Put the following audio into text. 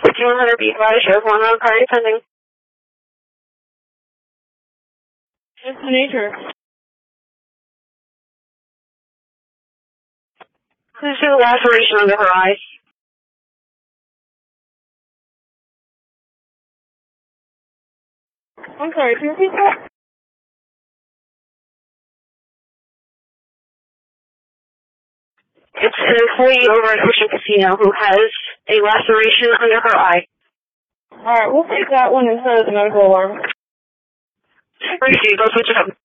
1400 be advised, you have one on party pending. What's the nature? This is a laceration under her eye. I'm sorry, can you repeat that? It's an employee over at Ocean Casino who has a laceration under her eye. Alright, we'll take that one instead of the medical alarm. Appreciate it. Go switch it up.